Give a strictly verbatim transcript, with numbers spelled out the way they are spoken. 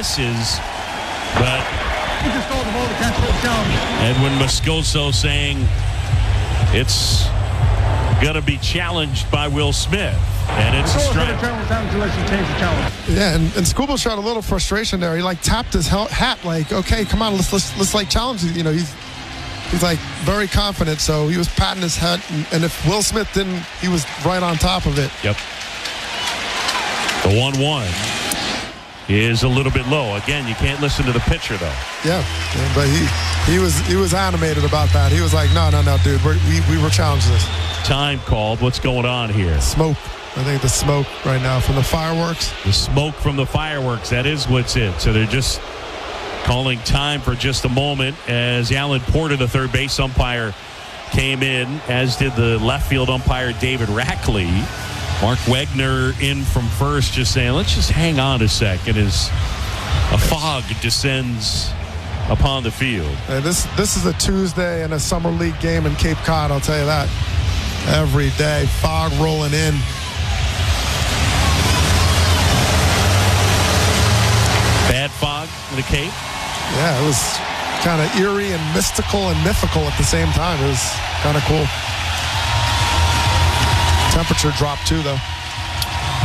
misses, but Edwin Moscoso saying it's going to be challenged by Will Smith, and it's a strike. Yeah, and, and Skubal showed a little frustration there. He like tapped his hat, like, okay, come on, let's let's let's like challenge you. You know, he's he's like very confident, so he was patting his head, and, and if Will Smith didn't, he was right on top of it. Yep. The one one is a little bit low. Again, you can't listen to the pitcher though. Yeah, yeah, but he he was he was animated about that. He was like, no, no, no, dude, we're, we we were challenged this. Time called. What's going on here? Smoke. I think the smoke right now from the fireworks. The smoke from the fireworks. That is what's it. So they're just calling time for just a moment as Alan Porter, the third base umpire, came in, as did the left field umpire David Rackley. Mark Wegner in from first, just saying, let's just hang on a second as a fog descends upon the field. And this this is a Tuesday in a summer league game in Cape Cod, I'll tell you that. Every day, fog rolling in. Bad fog in the Cape? Yeah, it was kind of eerie and mystical and mythical at the same time. It was kind of cool. Temperature dropped too, though.